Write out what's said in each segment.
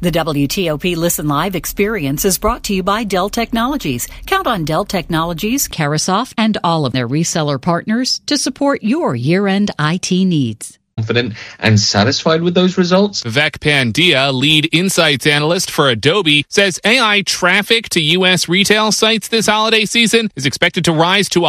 The WTOP Listen Live experience is brought to you by Dell Technologies. Count on Dell Technologies, Carasoft, and all of their reseller partners to support your year-end IT needs. Confident and satisfied with those results? Vivek Pandya, lead insights analyst for Adobe, says AI traffic to U.S. retail sites this holiday season is expected to rise to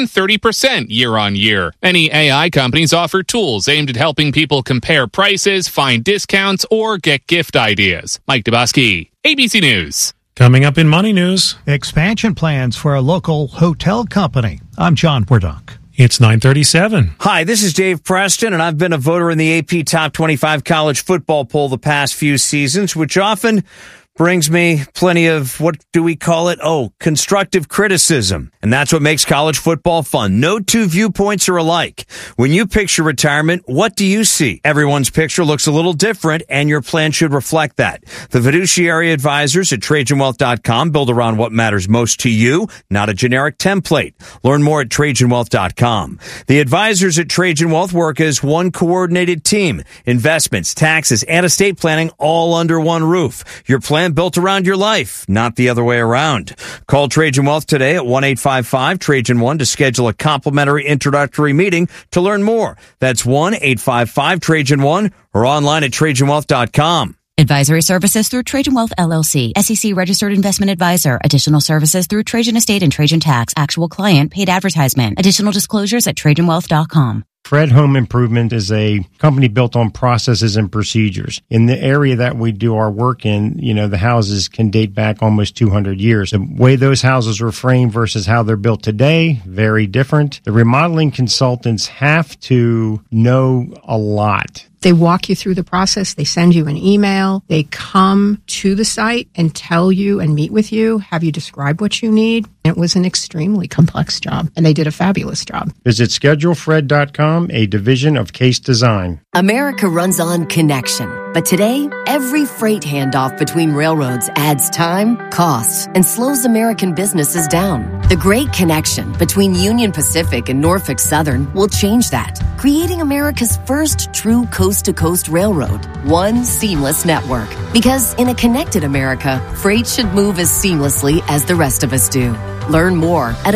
130% year on year. Many AI companies offer tools aimed at helping people compare prices, find discounts, or get gift ideas. Mike Dubosky, ABC News. Coming up in Money News. Expansion plans for a local hotel company. I'm John Burdock. It's 9:37. Hi, this is Dave Preston, and I've been a voter in the AP Top 25 college football poll the past few seasons, which often brings me plenty of, what do we call it? Oh, constructive criticism. And that's what makes college football fun. No two viewpoints are alike. When you picture retirement, what do you see? Everyone's picture looks a little different, and your plan should reflect that. The fiduciary advisors at TrajanWealth.com build around what matters most to you, not a generic template. Learn more at TrajanWealth.com. The advisors at Trajan Wealth work as one coordinated team. Investments, taxes, and estate planning all under one roof. Your plan built around your life, not the other way around. Call Trajan Wealth today at 1-855-TRAJAN-1 to schedule a complimentary introductory meeting to learn more. That's 1-855-TRAJAN-1 or online at TrajanWealth.com. Advisory services through Trajan Wealth LLC, SEC registered investment advisor. Additional services through Trajan Estate and Trajan Tax. Actual client paid advertisement. Additional disclosures at TrajanWealth.com. Fred Home Improvement is a company built on processes and procedures. In the area that we do our work in, the houses can date back almost 200 years. The way those houses were framed versus how they're built today, very different. The remodeling consultants have to know a lot. They walk you through the process. They send you an email. They come to the site and tell you and meet with you, have you describe what you need. It was an extremely complex job, and they did a fabulous job. Visit ScheduleFred.com, a division of Case Design. America runs on connection. But today, every freight handoff between railroads adds time, costs, and slows American businesses down. The Great Connection between Union Pacific and Norfolk Southern will change that, creating America's first true coast-to-coast railroad. One seamless network. Because in a connected America, freight should move as seamlessly as the rest of us do. Learn more at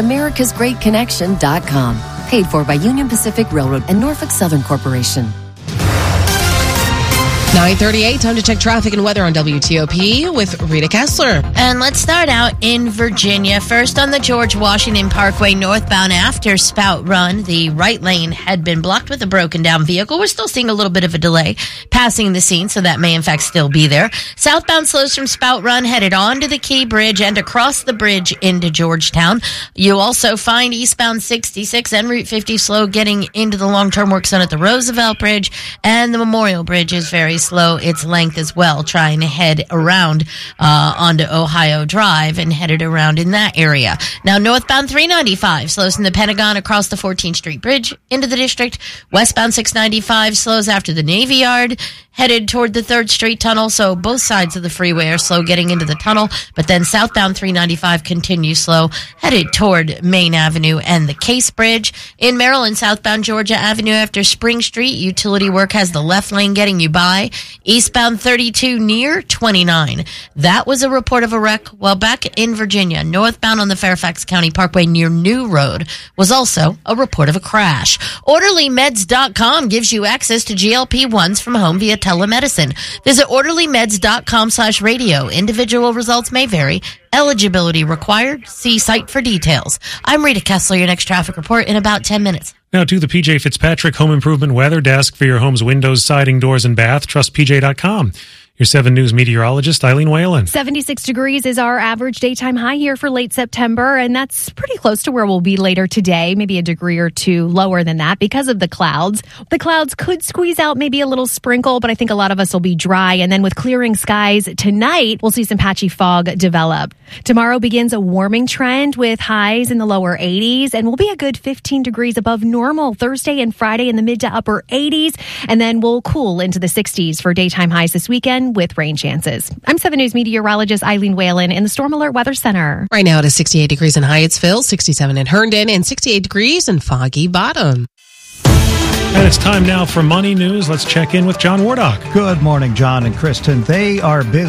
americasgreatconnection.com. Paid for by Union Pacific Railroad and Norfolk Southern Corporation. 9:38, time to check traffic and weather on WTOP with Rita Kessler. And let's start out in Virginia. First on the George Washington Parkway northbound after Spout Run. The right lane had been blocked with a broken down vehicle. We're still seeing a little bit of a delay passing the scene, so that may in fact still be there. Southbound slows from Spout Run headed onto the Key Bridge and across the bridge into Georgetown. You'll also find eastbound 66 and Route 50 slow getting into the long-term work zone at the Roosevelt Bridge, and the Memorial Bridge is very slow its length as well, trying to head around onto Ohio Drive and headed around in that area. Now northbound 395 slows from the Pentagon across the 14th Street Bridge into the district. Westbound 695 slows after the Navy Yard, headed toward the 3rd Street Tunnel, so both sides of the freeway are slow getting into the tunnel, but then southbound 395 continues slow, headed toward Main Avenue and the Case Bridge. In Maryland, southbound Georgia Avenue after Spring Street, utility work has the left lane getting you by. Eastbound 32 near 29. That was a report of a wreck. While back in Virginia, northbound on the Fairfax County Parkway near New Road was also a report of a crash. OrderlyMeds.com gives you access to GLP-1s from home via telemedicine. Visit OrderlyMeds.com/radio. Individual results may vary. Eligibility required. See site for details. I'm Rita Kessler, your next traffic report in about 10 minutes. Now to the PJ Fitzpatrick Home Improvement Weather Desk for your home's windows, siding, doors, and bath. Trust PJ.com. Your 7 News meteorologist, Eileen Whalen. 76 degrees is our average daytime high here for late September, and that's pretty close to where we'll be later today, maybe a degree or two lower than that because of the clouds. The clouds could squeeze out maybe a little sprinkle, but I think a lot of us will be dry. And then with clearing skies tonight, we'll see some patchy fog develop. Tomorrow begins a warming trend with highs in the lower 80s, and we'll be a good 15 degrees above normal Thursday and Friday in the mid to upper 80s, and then we'll cool into the 60s for daytime highs this weekend with rain chances. I'm 7 News meteorologist Eileen Whalen in the Storm Alert Weather Center. Right now it is 68 degrees in Hyattsville, 67 in Herndon, and 68 degrees in Foggy Bottom. And it's time now for Money News. Let's check in with John Wardock. Good morning, John and Kristen. They are busy.